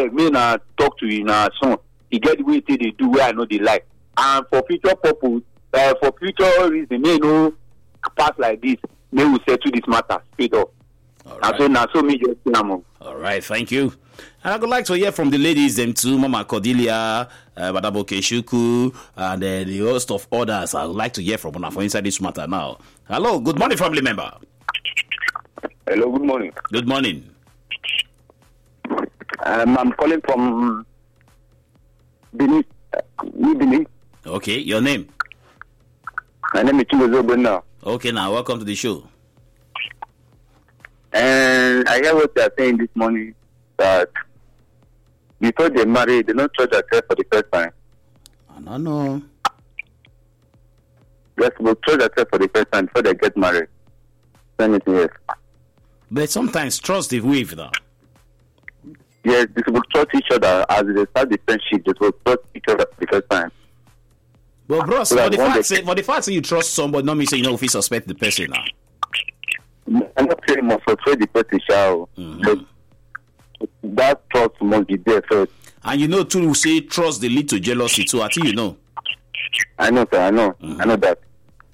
beg me na talk to you na son. He get the way they do where I know they like. And for future purpose, for future reason, may no pass like this. May we settle this matter straight up. Right. And so me just all right, thank you. And I would like to hear from the ladies, them too, Mama Cordelia, Madam Okeshuku, and the host of others. I would like to hear from one for inside this matter now. Hello, good morning, family member. Hello, good morning. Good morning. I'm calling from Benin. Benin. Okay, your name? My name is Chigozo Bena. Okay, now welcome to the show. And I hear what they are saying this morning that before they marry, they don't trust themselves for the first time. I don't know. Just will trust themselves for the first time before they get married. Anything else. But sometimes trust is wave now. Yes, they will trust each other as they start the friendship. They will trust each other for the first time. But bros, So for the that fact that you trust somebody, not mean say you know if you suspect the person now. I'm not saying must portray the person, shall. But that trust must be there first. And you know too, say trust they lead to jealousy too. I think you know. I know, sir. I know. I know that.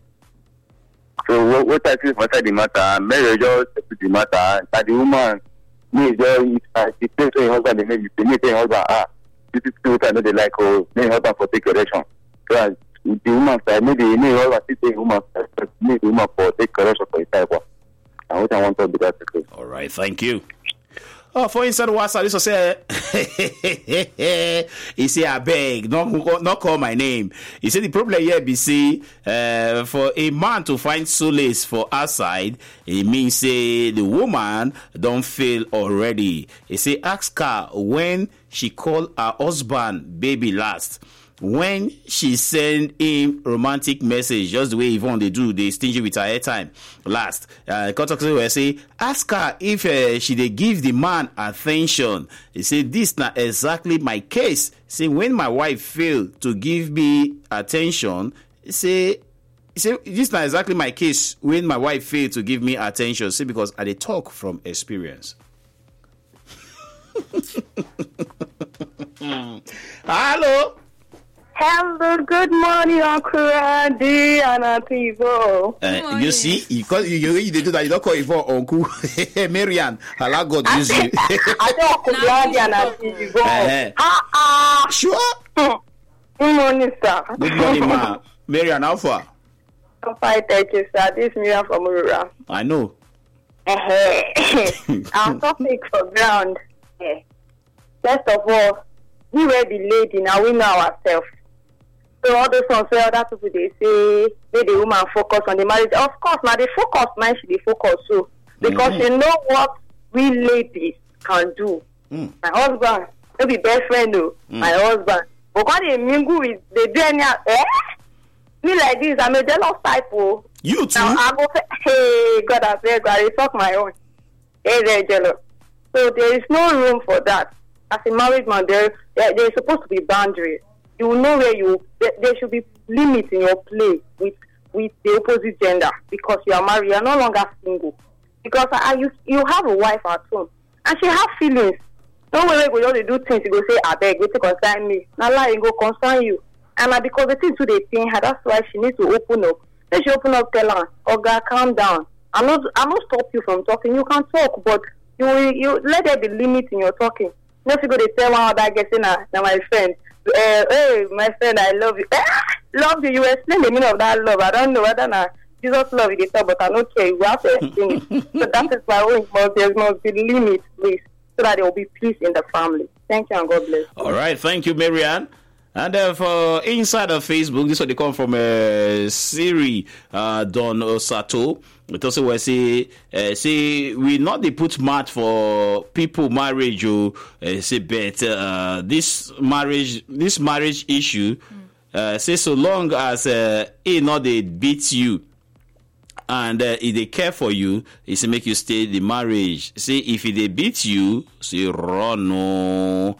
So what I see inside the matter, marriage just settle the matter. That the woman, me just the place where husband they make me say husband this is what I know they like me husband for take correction. So the woman side maybe me husband say woman me the woman for take correction for his type. And what I want to be that. All right, thank you. Oh, for inside WhatsApp, this will say, he say, I beg, not call my name. He said the problem here be see, for a man to find solace for outside, it means say the woman don't fail already. He say, ask her when she call her husband baby last. When she send him romantic message, just the way Yvonne they do, they stingy with her airtime last. Contact will say, ask her if she they give the man attention. He say, this not exactly my case. Say, when my wife failed to give me attention, say this not exactly my case. When my wife failed to give me attention, say because I they talk from experience. Hello. Hello, good morning, Uncle Randy and Auntie Ivo. You see, because you do that, you don't call Ivo Uncle Marian. Allah God use you. I don't Uncle Randy and Auntie Ivo. Sure. Good morning, sir. Good morning, ma. Marian, how far? I'm fine, thank you, sir. This is Miriam from Urura. I know. Our topic for ground. First of all, we were the lady, now we know ourselves. So all those ones where other people they say may the woman focus on the marriage. Of course, now they focus, man should be focused too. Because you know what we ladies can do. My husband, not be best friend though. My husband. But when they mingle with they do any me like this, I'm a jealous type. You too. Now I go hey God I beg God, I talk my own. They're jealous. So there is no room for that. As a married man, there's supposed to be boundaries. You will know where there should be limits in your play with the opposite gender because you are married, you are no longer single. Because you have a wife at home and she has feelings. Don't worry, we just do things, you go say, I beg, wait to concern me. Now lie, it go concern you. And because the things too they think her, that's why she needs to open up. Then she open up, tell her, oh God, calm down. I'm not stop you from talking. You can talk, but you let there be limits in your talking. Not you go to tell one other guy, say, now my friend. Hey, my friend, I love you. Love you. You explain the meaning of that love. I don't know whether Jesus love you, but I don't care. You have to explain it. So that is why there must be limits, please, so that there will be peace in the family. Thank you and God bless. All right, thank you, Marianne. And for inside of Facebook, this one they come from Siri Don Osato. It also will say we not they put mat for people marriage say but this marriage issue say so long as he not they beat you and if they care for you, it's to make you stay the marriage. Say if they beat you, say run no.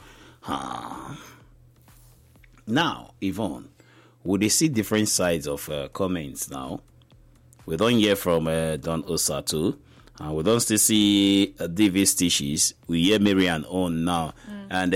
Now, Yvonne, would they see different sides of comments now? We don't hear from Don Osato. We don't still see David Stitches. We hear Marianne on now. And